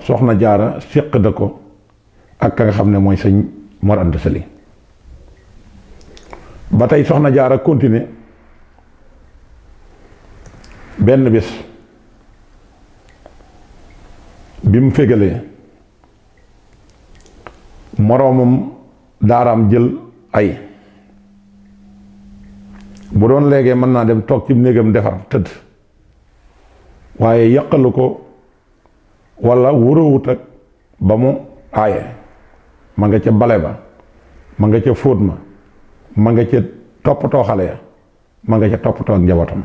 soxna jaara séq da ko ak ka nga xam ne mooy sëñ Mor Anta Sali ba tey soxna jaara continuer benn bés bi mu fégalee moroomam daaraam jël ay bu doon léegi mën naa dem toog ci néegam defar tëdd waaye yàqalu ko walla wurawut ak ba mu aaye ma nga ca bale ba ma nga ca fóot ma nga ca toppatoo xale ya ma nga ca toppatoo ak njabootam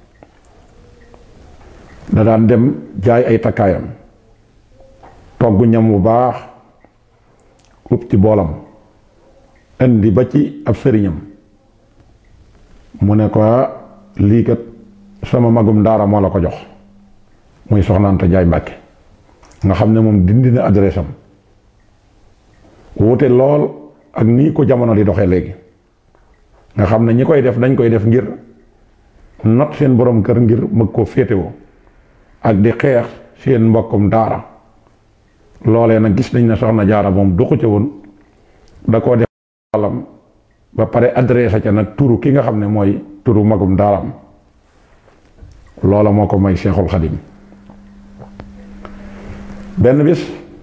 da daan dem jaay ay takkaayam togg ñam bu baax ub ci boolam indi ba ci ab sëriñam mu ne ko lii kat sama magum daara moo la ko jox muy Soxna Anta Njaay Mbàkke nga xam ne moom dindi na adresse am wute lool ak nii ko jamono di doxee léegi nga xam ne ñi koy def dañ koy def ngir not seen borom kër ngir mëg ko féetewoo ak di xeex seen mbokkum daara loolee nag gis nañ ne Soxna Jaara moom doxu ca woon da koo def wàllam ba pare adresse ca nag turu ki nga xam ne mooy turu magum daaram loola moo ko may Seexul Xadim benn bis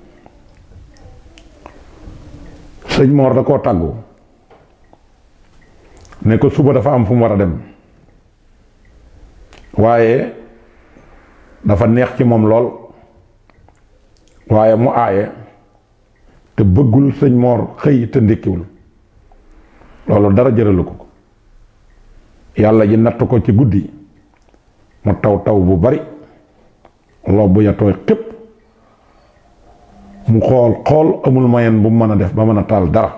sëñ Mor da koo tàggu ne ko suba dafa am fu mu war a dem waaye dafa neex ci moom lool waaye mu aaye te bëggul sëñ Mor xëy te ndékkiwul loolu dara jëralu ko yàlla ji natt ko ci guddi mu taw bu bari lobb ya tooy xépp mu xool amul mayen bu mu mën a def ba mën a taal dara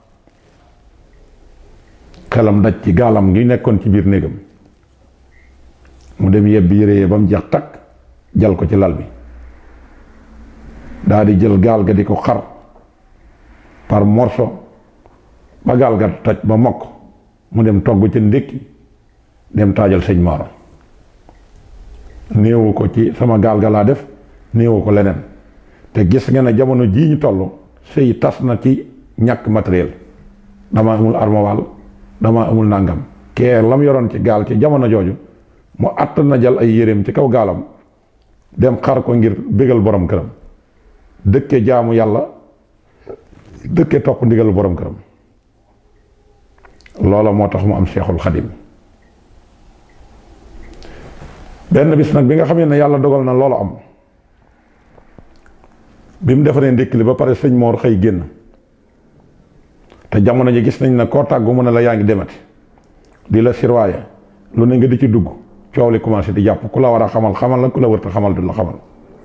xelam daj ci gaalam ngi nekkoon ci biir néegam mu dem yebbi yére ba mu jeex takk jal ko ci lal bi daa di jël gaal ga di ko xar par morceau ba gaal ga toj ba mokk mu dem togg ca ndékki dem taajal sëñ Mor néewu ko ci sama gaal ga laa def néewu ko leneen te gis nga ne jamono jii ñu toll sëy tas na ci ñàkk matériel dama amul armoire dama amul nàngam kee lam yoroon ci gaal ci jamono jooju mu àtt na jël ay yéreem ci kaw gaalam dem xar ko ngir bégal borom këram dëkke jaamu yàlla dëkke topp ndigal borom këram loola moo tax mu am Seexul Xadim benn bis nag bi nga xamee ne yàlla dogal na loolu am bi mu defaree ndékki li ba pare sëñ Mor xëy génn te jamono ji gis nañ ne koo tàggu mu ne la yaa ngi demati di la sirwaaye lu ne nga di ci dugg coow li commencé di jàpp ku la war a xamal xamal la ku la wërta xamal du la xamal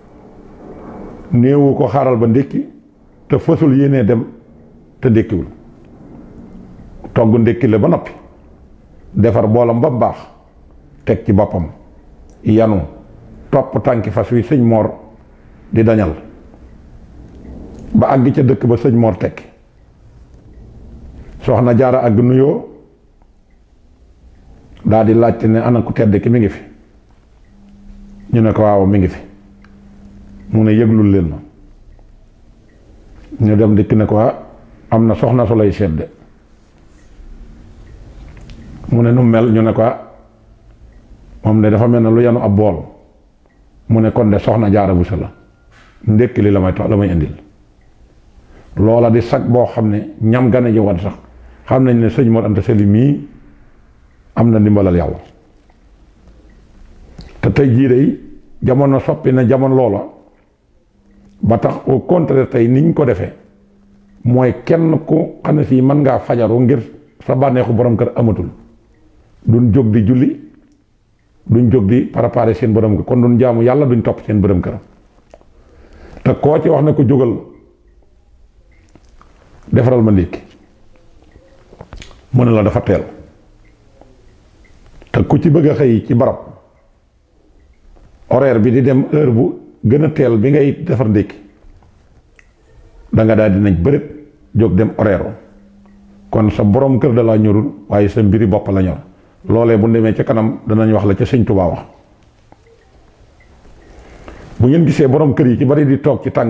néewu ko xaaral ba ndékki te fësul yéenee dem te ndékkiwul togg ndékki la ba noppi defar boolam ba mu baax teg ci boppam yanu topp tànki fas wi sëñ Mor di dañal ba àgg ca dëkk ba sëñ Mor tekki Soxna Jaara àgg nuyoo daa di laajte ne ana ku tedd ki mi ngi fi ñu ne ko waaw mi ngi fi mu ne yëglul leen ma ñu dem dikk ne ko am na soxna su lay seet de mu ne nu mel ñu ne ko moom de dafa mel ne lu yanu ab bool mu ne kon de Soxna Jaara Buso la ndékki li la may indil loola di sag boo xam ne ñam gane ji woon sax xam nañ ne sëñ Mor Anta Sali mii am na ndimbalal yàlla te tey jii day jamono soppi na jamono loola ba tax au contraire tey niñ ko defee mooy kenn ku xam ne si mën ngaa fajaru ngir sa bànneexu borom kër amatul duñ jóg di julli duñ jóg di préparer seen borom kër kon duñ jaamu yàlla duñ topp seen borom kër te koo ci wax ne ko jógal defaral ma ndékki mu ne la dafa teel te ku ci bëgg a xëy ci barab horaire bi di dem heure bu gën a teel bi ngay defar ndékki da nga daal dinañ bërëb jóg dem horaire kon sa borom kër da la ñorul waaye sa mbiri bopp la ñor loolee bu demee ca kanam danañ wax la ca sëñ Tuubaa wax bu ngeen gisee borom kër yi ci bari di toog ci tàng